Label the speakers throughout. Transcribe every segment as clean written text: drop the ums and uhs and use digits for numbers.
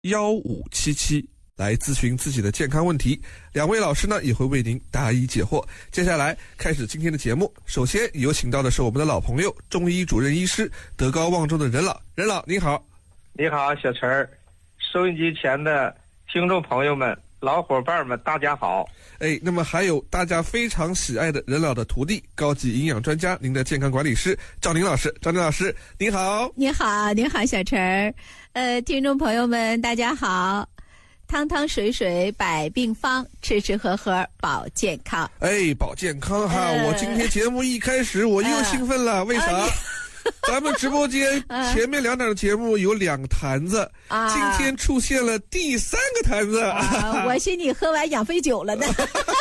Speaker 1: 1577来咨询自己的健康问题，两位老师呢也会为您答疑解惑。接下来开始今天的节目，首先有请到的是我们的老朋友，中医主任医师，德高望重的任老，您好。
Speaker 2: 你好，小陈儿，收音机前的听众朋友们、老伙伴们，大家好。
Speaker 1: 那么还有大家非常喜爱的任老的徒弟，高级营养专家，您的健康管理师赵宁老师。赵宁老师，您好。
Speaker 3: 你好，小陈儿。听众朋友们，大家好。汤汤水水百病方，吃吃喝喝保健康。
Speaker 1: 保健康哈！我今天节目一开始我又兴奋了，为啥？咱们直播间前面2档的节目有2坛子，今天出现了第3个坛子。
Speaker 3: 我寻你喝完养肺酒了呢。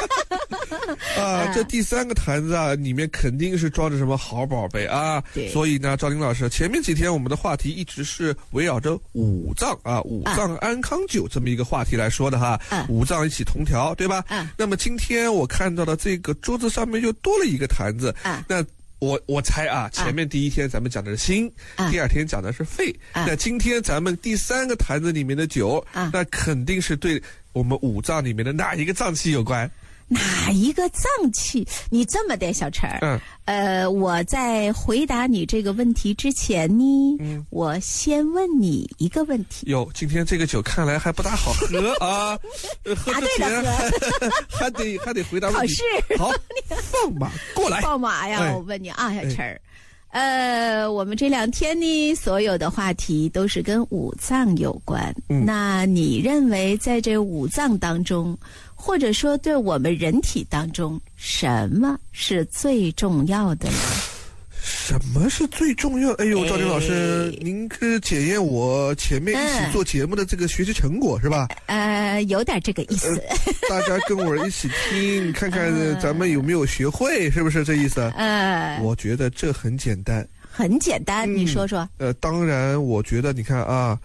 Speaker 1: 这第3个坛子里面肯定是装着什么好宝贝啊！所以呢，赵宁老师，前面几天我们的话题一直是围绕着五脏五脏安康酒这么一个话题来说的哈。五脏一起同调，对吧？那么今天我看到的这个桌子上面又多了一个坛子。那我猜前面第1天咱们讲的是心，第2天讲的是肺，那今天咱们第3个坛子里面的酒，那肯定是对我们五脏里面的哪一个脏器有关？
Speaker 3: 哪一个脏器？你这么的，小陈儿，我在回答你这个问题之前呢，我先问你一个问题。
Speaker 1: 今天这个酒看来还不大好喝啊，喝之前还得回答问题。好，放马过来。
Speaker 3: 放马呀！我问你啊，小陈儿。我们这2天呢，所有的话题都是跟五脏有关。那你认为在这五脏当中，或者说对我们人体当中，什么是最重要的呢？
Speaker 1: 什么是最重要？赵宁老师，您是检验我前面一起做节目的这个学习成果是吧？
Speaker 3: 有点这个意思。
Speaker 1: 大家跟我一起听，看看咱们有没有学会，是不是这意思？我觉得这很简单。
Speaker 3: 很简单，你说说。
Speaker 1: 当然，我觉得你看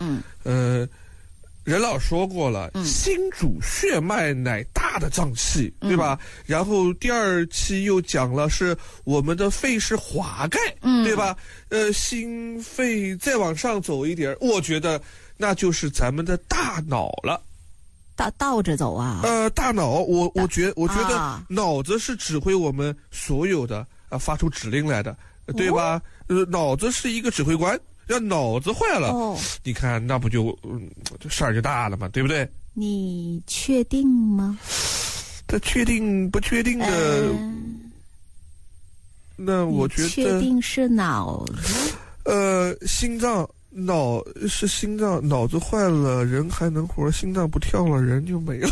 Speaker 1: 任老说过了，心主血脉乃大的脏器，对吧？然后第2期又讲了是我们的肺是华盖，对吧？心肺再往上走一点，我觉得那就是咱们的大脑了。
Speaker 3: 倒着走啊？
Speaker 1: 大脑，我觉得脑子是指挥我们所有的发出指令来的，对吧？脑子是一个指挥官。要脑子坏了，你看那不就事儿就大了嘛，对不对？
Speaker 3: 你确定吗？
Speaker 1: 他确定不确定的？那我觉得
Speaker 3: 确定是脑子。
Speaker 1: 心脏是心脏，脑子坏了人还能活，心脏不跳了人就没了。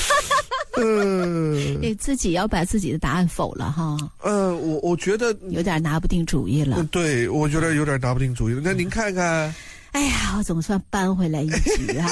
Speaker 3: 你自己要把自己的答案否了哈。
Speaker 1: 我觉得
Speaker 3: 有点拿不定主意了。
Speaker 1: 对，我觉得有点拿不定主意了。那您看看。
Speaker 3: 哎呀，我总算扳回来一局啊！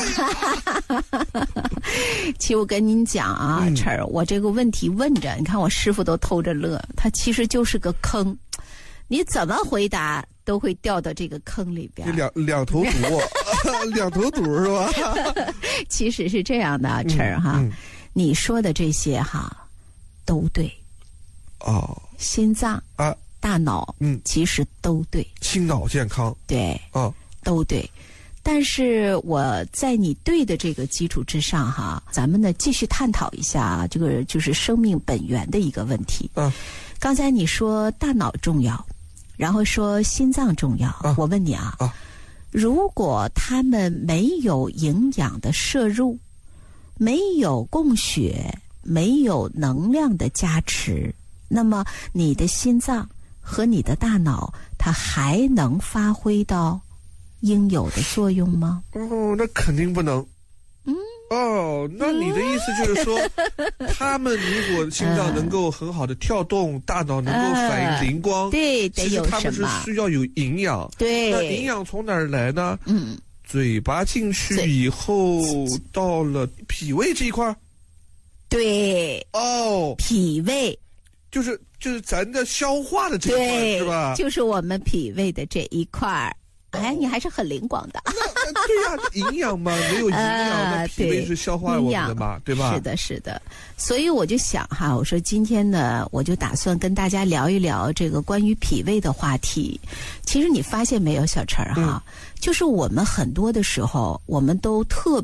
Speaker 3: 其实我跟您讲啊，陈儿，我这个问题问着，你看我师傅都偷着乐，他其实就是个坑，你怎么回答都会掉到这个坑里边。
Speaker 1: 两头堵，两头堵是吧？
Speaker 3: 其实是这样的，陈儿哈。你说的这些都对。心脏大脑其实都对。
Speaker 1: 心脑健康。
Speaker 3: 对。都对。但是我在你对的这个基础之上咱们呢继续探讨一下这个就是生命本源的一个问题。刚才你说大脑重要，然后说心脏重要。我问你如果他们没有营养的摄入，没有供血，没有能量的加持，那么你的心脏和你的大脑它还能发挥到应有的作用吗？
Speaker 1: 那肯定不能。那你的意思就是说，他们如果心脏能够很好的跳动，大脑能够反应灵光，
Speaker 3: 对，
Speaker 1: 其实他们是需要有营养。
Speaker 3: 对，
Speaker 1: 那营养从哪儿来呢？嘴巴进去以后，到了脾胃这一块。
Speaker 3: 对。脾胃。
Speaker 1: 就是咱的消化的这一块，是吧？
Speaker 3: 就是我们脾胃的这一块。你还是很灵光的。
Speaker 1: 对呀，营养嘛，没有营养，那脾胃是消化我们的嘛，对吧？
Speaker 3: 是的，是的。所以我就想哈，我说今天呢，我就打算跟大家聊一聊这个关于脾胃的话题。其实你发现没有，小陈哈，就是我们很多的时候，我们都特